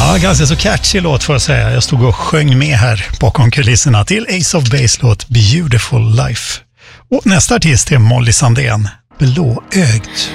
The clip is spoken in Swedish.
Ja, ganska så catchy låt får jag säga. Jag stod och sjöng med här bakom kulisserna till Ace of Base låt Beautiful Life. Och nästa artist är Molly Sandén, Blåögd.